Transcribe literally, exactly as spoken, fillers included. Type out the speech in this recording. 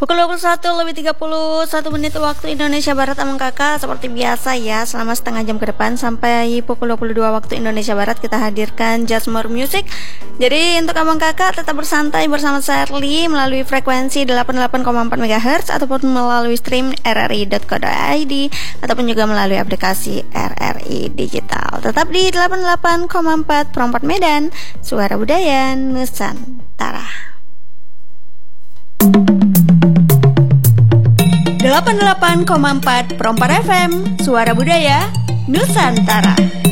Pukul dua puluh satu lebih tiga puluh satu menit waktu Indonesia Barat, Amang Kakak. Seperti biasa ya, selama setengah jam ke depan sampai pukul dua puluh dua waktu Indonesia Barat kita hadirkan Just More Music. Jadi untuk Amang Kakak tetap bersantai bersama Sherly melalui frekuensi delapan puluh delapan koma empat megahertz ataupun melalui stream r r i dot co dot i d ataupun juga melalui aplikasi R R I Digital. Tetap di delapan puluh delapan koma empat Perompat Medan, Suara Budaya Nusantara. delapan puluh delapan koma empat Perompat F M, Suara Budaya Nusantara.